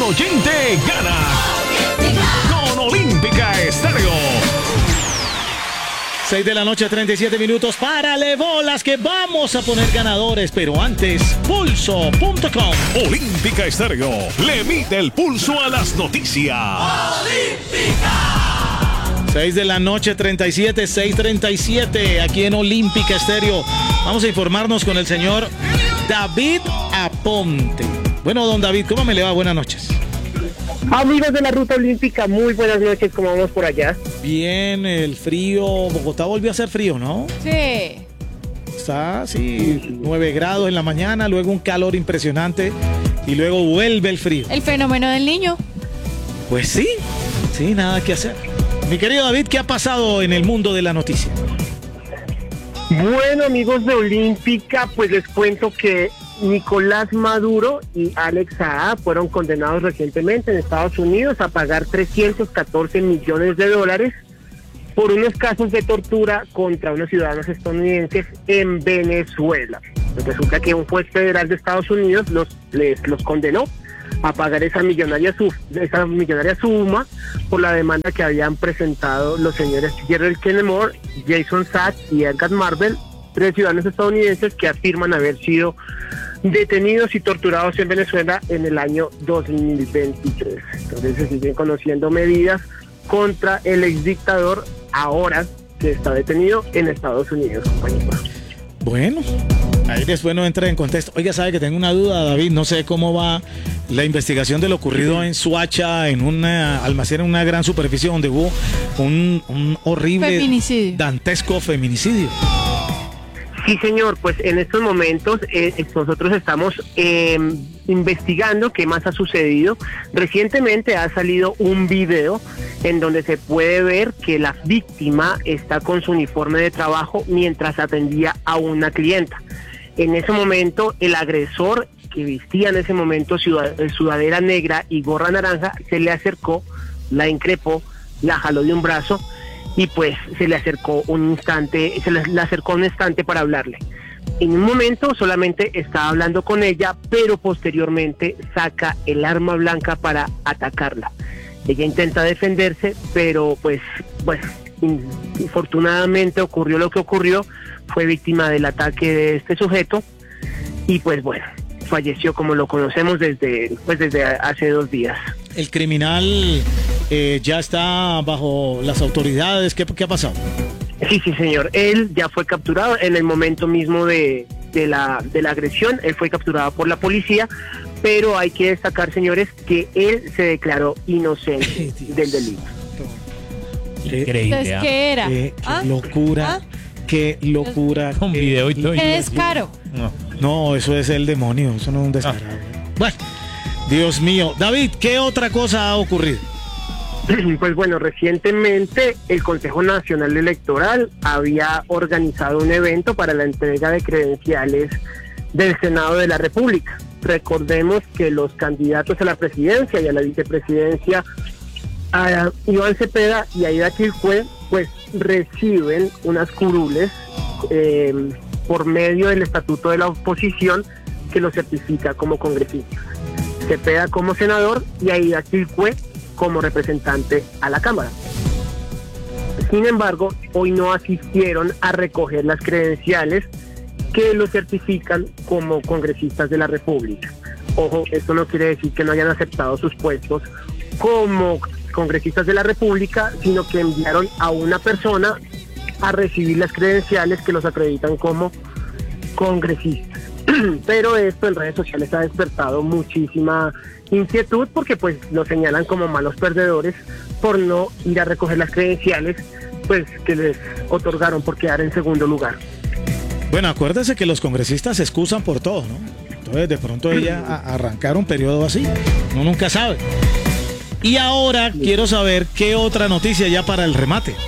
oyente gana con Olímpica Estéreo. 6 de la noche, 37 minutos. Párale bolas que vamos a poner ganadores. Pero antes, pulso.com. Olímpica Estéreo le mide el pulso a las noticias. 6 de la noche, 37, 6:37. Aquí en Olímpica Estéreo. Vamos a informarnos con el señor David Aponte. Bueno, don David, ¿cómo me le va? Buenas noches. Amigos de la Ruta Olímpica, muy buenas noches, ¿cómo vamos por allá? Bien, el frío, Bogotá volvió a hacer frío, ¿no? Sí. Está así, 9 grados en la mañana, luego un calor impresionante y luego vuelve el frío. El fenómeno del niño. Pues sí, nada que hacer. Mi querido David, ¿qué ha pasado en el mundo de la noticia? Bueno, amigos de Olímpica, pues les cuento que Nicolás Maduro y Alex Saab fueron condenados recientemente en Estados Unidos a pagar $314 millones por unos casos de tortura contra unos ciudadanos estadounidenses en Venezuela. Pues resulta que un juez federal de Estados Unidos los condenó a pagar esa millonaria suma por la demanda que habían presentado los señores Gerald Kennemore, Jason Sachs y Edgar Marvel, 3 ciudadanos estadounidenses que afirman haber sido detenidos y torturados en Venezuela en el año 2023. Entonces se siguen conociendo medidas contra el exdictador ahora que está detenido en Estados Unidos, compañeros. Bueno, ahí después no entra en contexto. Oiga, sabe que tengo una duda, David, no sé cómo va la investigación de lo ocurrido en Suacha, en un almacén, en una gran superficie donde hubo un horrible, feminicidio, dantesco feminicidio. Sí, señor, pues en estos momentos nosotros estamos investigando qué más ha sucedido. Recientemente ha salido un video en donde se puede ver que la víctima está con su uniforme de trabajo mientras atendía a una clienta. En ese momento, el agresor, que vestía en ese momento sudadera negra y gorra naranja, se le acercó, la increpó, la jaló de un brazo y pues se le acercó un instante para hablarle. En un momento solamente estaba hablando con ella, pero posteriormente saca el arma blanca para atacarla. Ella intenta defenderse, pero pues infortunadamente ocurrió lo que ocurrió, fue víctima del ataque de este sujeto y pues bueno, falleció como lo conocemos desde hace 2 días. El criminal ya está bajo las autoridades. ¿Qué ha pasado? Sí, señor. Él ya fue capturado en el momento mismo de la agresión. Él fue capturado por la policía, pero hay que destacar, señores, que él se declaró inocente del delito. Increíble. Entonces, ¿qué era? Qué locura. Qué locura. Un video y todo. ¡Qué descaro! No, eso es el demonio. Eso no es un descarado. Bueno, Dios mío. David, ¿qué otra cosa ha ocurrido? Pues bueno, recientemente el Consejo Nacional Electoral había organizado un evento para la entrega de credenciales del Senado de la República. Recordemos que los candidatos a la presidencia y a la vicepresidencia, Iván Cepeda y Aida Quilpué, pues reciben unas curules por medio del estatuto de la oposición que los certifica como congresistas. Cepeda como senador y Aida Quilpué como representante a la Cámara. Sin embargo, hoy no asistieron a recoger las credenciales que los certifican como congresistas de la República. Ojo, esto no quiere decir que no hayan aceptado sus puestos como congresistas de la República, sino que enviaron a una persona a recibir las credenciales que los acreditan como congresistas. Pero esto en redes sociales ha despertado muchísima inquietud porque pues los señalan como malos perdedores por no ir a recoger las credenciales pues que les otorgaron por quedar en segundo lugar. Bueno, acuérdese que los congresistas se excusan por todo, ¿no? Entonces de pronto ella arrancar un periodo así, uno nunca sabe. Y ahora quiero saber qué otra noticia ya para el remate.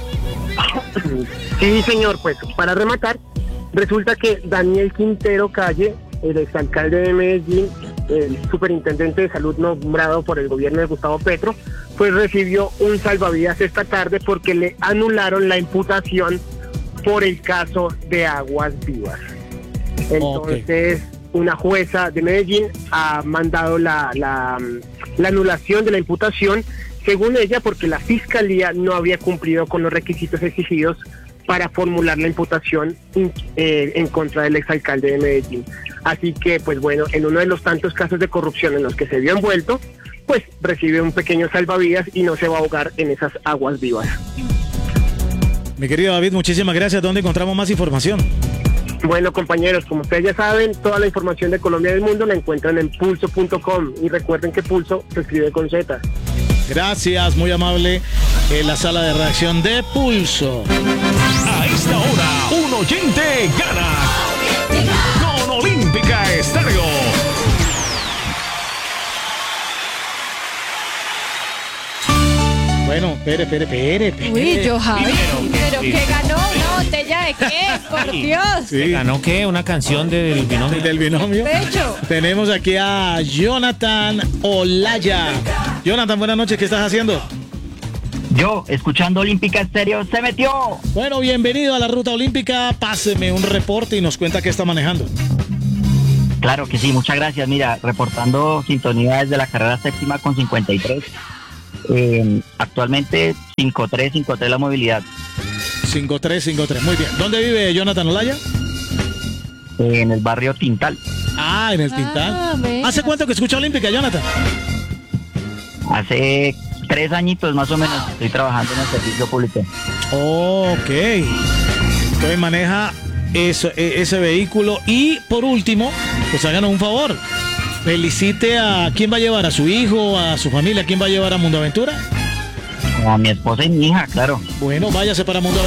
Sí, señor, pues para rematar, resulta que Daniel Quintero Calle, el exalcalde de Medellín, el superintendente de salud nombrado por el gobierno de Gustavo Petro, pues recibió un salvavidas esta tarde porque le anularon la imputación por el caso de Aguas Vivas. Entonces, una jueza de Medellín ha mandado la anulación de la imputación, según ella, porque la fiscalía no había cumplido con los requisitos exigidos para formular la imputación en contra del exalcalde de Medellín. Así que, pues bueno, en uno de los tantos casos de corrupción en los que se vio envuelto, pues recibe un pequeño salvavidas y no se va a ahogar en esas aguas vivas. Mi querido David, muchísimas gracias. ¿Dónde encontramos más información? Bueno, compañeros, como ustedes ya saben, toda la información de Colombia y del mundo la encuentran en pulso.com y recuerden que Pulso se escribe con Z. Gracias, muy amable, en la sala de redacción de Pulso. A esta hora, un oyente gana con Olímpica Estéreo. Bueno, espere. Uy, yo, Javi, ¿pero qué ganó? ¿Una botella de qué? Por Dios. Sí. ¿Ganó qué? ¿Una canción del binomio? Del binomio. Pecho. Tenemos aquí a Jonathan Olaya. Jonathan, buenas noches, ¿qué estás haciendo? Yo, escuchando Olímpica Estéreo, se metió. Bueno, bienvenido a la Ruta Olímpica. Páseme un reporte y nos cuenta qué está manejando. Claro que sí, muchas gracias. Mira, reportando sintonía desde la carrera séptima con 53. Actualmente 5-3 la movilidad. 5-3. Muy bien. ¿Dónde vive Jonathan Olaya? En el barrio Tintal. Ah, en el Tintal. Venga. ¿Hace cuánto que escucha Olímpica, Jonathan? Hace 3 añitos más o menos estoy trabajando en el servicio público. Ok. Entonces maneja ese vehículo. Y por último, pues háganos un favor. Felicite a quién va a llevar, a su hijo, a su familia, quién va a llevar a Mundo Aventura. A mi esposa y mi hija, claro. Bueno, váyase para Mundo Aventura.